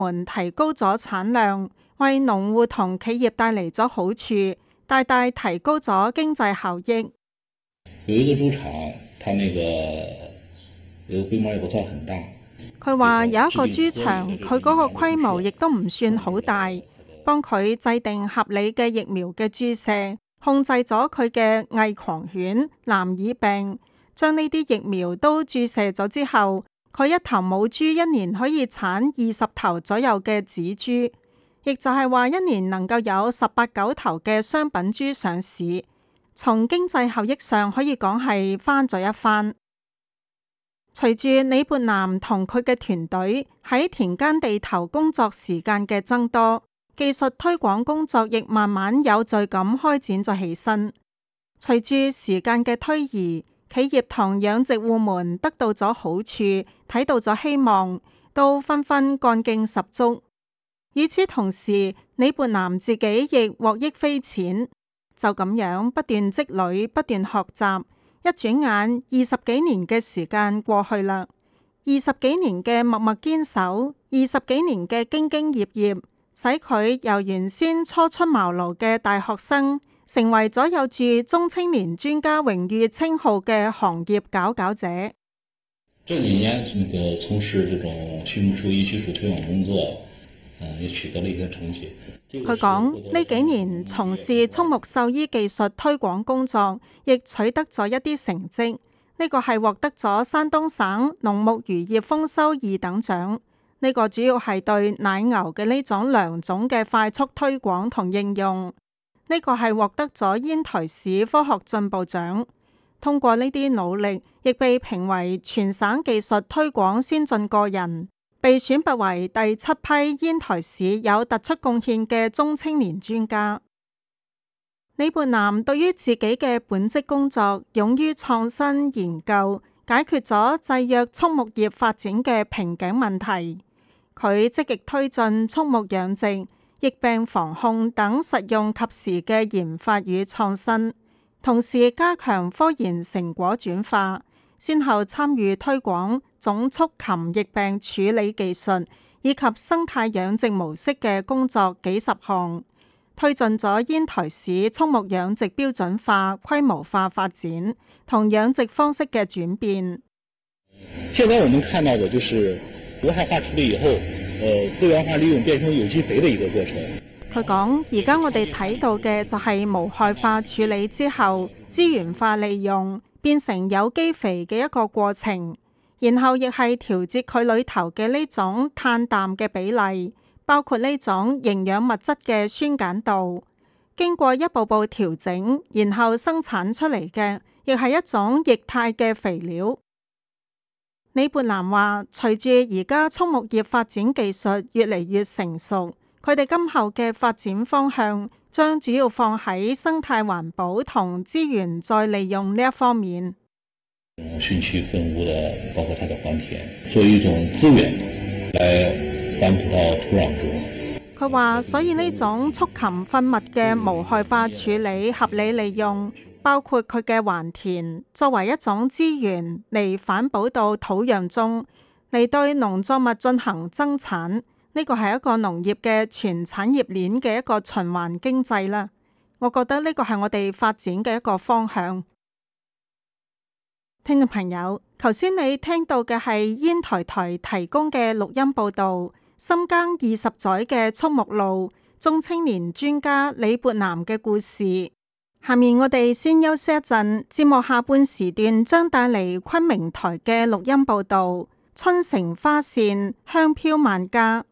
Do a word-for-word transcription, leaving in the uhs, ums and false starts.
門提高咗產量，為農戶同企業帶嚟咗好處，大大提高咗經濟效益。 有一個豬場，它那個有規模也不算很大。 佢話有一個豬場，佢嗰個規模亦都唔算好大，幫佢制定合理嘅疫苗嘅注射，控制咗佢嘅偽狂犬、藍耳病，將呢啲疫苗都注射咗之後，佢一頭母豬一年可以產二十頭左右嘅仔豬，亦就係話一年能夠有十八九頭嘅商品豬上市，從經濟效益上可以講係翻咗一番。隨住李勃南同佢嘅團隊喺田間地頭工作時間嘅增多，技術推廣工作亦慢慢有序咁開展咗起身。隨住時間嘅推移，企業同養殖戶們得到咗好處，睇到咗希望，都紛紛幹勁十足。與此同時，李勃南自己亦獲益匪淺，就咁樣不斷積累，不斷學習。一轉眼，二十幾年嘅時間過去啦。二十幾年嘅默默堅守，二十幾年嘅兢兢業業，使佢由原先初出茅廬嘅大學生，成為咗有住中青年專家榮譽稱號嘅行業佼佼者。 這幾年那個從事這種畜牧獸醫技術推廣工作，也取得了一些成績。 佢講呢幾年從事畜牧獸醫技術推廣工作，亦取得咗一啲成績。呢個係獲得咗山東省農牧漁業豐收二等獎。呢個主要係對奶牛嘅呢種良種嘅快速推廣同應用。呢個係獲得咗煙台市科學進步獎。通過呢啲努力，亦被評為全省技術推廣先進個人。被選拔為第七批煙台市有突出貢獻嘅中青年專家。李勃南對於自己嘅本職工作，勇於創新研究，解決咗制約畜牧業發展嘅瓶頸問題。佢積極推進畜牧養殖、疫病防控等實用及時嘅研發與創新，同時加強科研成果轉化。先後參與推廣種畜禽疫病處理技術以及生態養殖模式嘅工作幾十項，推進咗煙台市畜牧養殖標準化、規模化發展同養殖方式嘅轉變。 現在我們看到的就是無害化處理以後，呃，資源化利用變成有機肥的一個過程。 佢講，而家我哋睇到嘅就係無害化處理之後資源化利用，變成有機肥嘅一個過程，然後亦係調節佢裏頭嘅呢種碳氮嘅比例，包括呢種營養物質嘅酸鹼度，經過一步步調整，然後生產出嚟嘅亦係一種液態嘅肥料。李勃南話，隨住而家畜牧業發展技術越嚟越成熟，佢哋今後嘅發展方向將主要放喺生態環保同資源再利用呢一方面。 馴畜糞污的，包括它的還田，作為一種資源來反哺到土壤中。 佢話，所以呢種畜禽糞物嘅無害化處理、合理利用，包括佢嘅還田，作為一種資源嚟反哺到土壤中，嚟對農作物進行增產。呢個係一個農業嘅全產業鏈嘅一個循環經濟啦。我覺得呢個係我哋發展嘅一個方向。聽眾朋友，頭先你聽到嘅係煙台台提供嘅錄音報道，深耕二十載嘅畜牧路，中青年專家李勃南嘅故事。下面我哋先休息一陣，節目下半時段將帶嚟昆明台嘅錄音報道。春城花扇，香飄萬家。